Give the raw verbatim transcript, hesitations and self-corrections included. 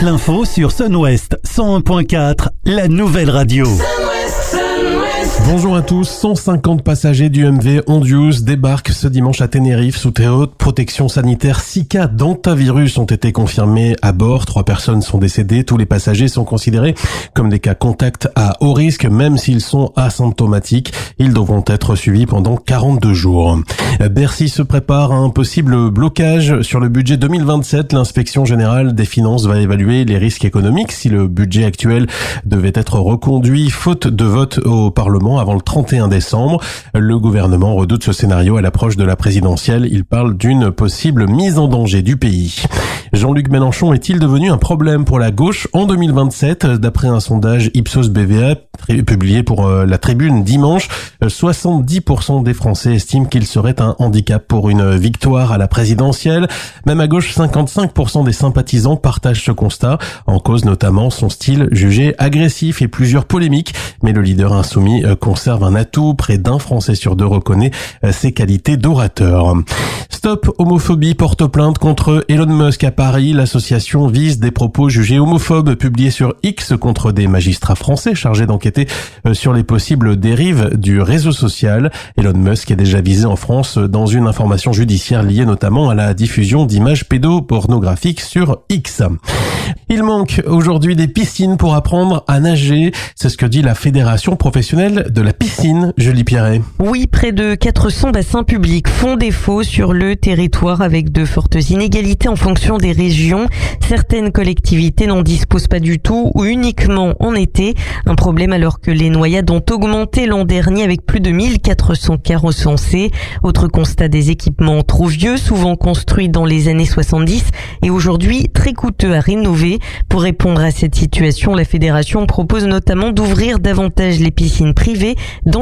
l'info sur Sun West cent un point quatre, la nouvelle radio. Bonjour à tous, cent cinquante passagers du M V Hondius débarquent ce dimanche à Tenerife sous très haute protection sanitaire. Six cas d'hantavirus ont été confirmés à bord, trois personnes sont décédées. Tous les passagers sont considérés comme des cas contacts à haut risque, même s'ils sont asymptomatiques. Ils devront être suivis pendant quarante-deux jours. Bercy se prépare à un possible blocage sur le budget deux mille vingt-sept. L'inspection générale des finances va évaluer les risques économiques si le budget actuel devait être reconduit, faute de vote au Parlement avant le trente et un décembre. Le gouvernement redoute ce scénario à l'approche de la présidentielle. Il parle d'une possible mise en danger du pays. Jean-Luc Mélenchon est-il devenu un problème pour la gauche en deux mille vingt-sept? D'après un sondage Ipsos B V A publié pour la Tribune dimanche, soixante-dix pour cent des Français estiment qu'il serait un handicap pour une victoire à la présidentielle. Même à gauche, cinquante-cinq pour cent des sympathisants partagent ce constat, en cause notamment son style jugé agressif et plusieurs polémiques. Mais le leader insoumis conserve un atout, près d'un Français sur deux reconnaît ses qualités d'orateur. Stop Homophobie porte plainte contre Elon Musk à Paris. L'association vise des propos jugés homophobes publiés sur X contre des magistrats français chargés d'enquêter sur les possibles dérives du réseau social. Elon Musk est déjà visé en France dans une information judiciaire liée notamment à la diffusion d'images pédopornographiques sur X. Il manque aujourd'hui des piscines pour apprendre à nager. C'est ce que dit la Fédération professionnelle de la piscine, Julie Pierret. Oui, près de quatre cents bassins publics font défaut sur le territoire avec de fortes inégalités en fonction des régions. Certaines collectivités n'en disposent pas du tout ou uniquement en été. Un problème alors que les noyades ont augmenté l'an dernier avec plus de mille quatre cents cas recensés. Autre constat, des équipements trop vieux, souvent construits dans les années soixante-dix et aujourd'hui très coûteux à rénover. Pour répondre à cette situation, la fédération propose notamment d'ouvrir davantage les piscines privées dans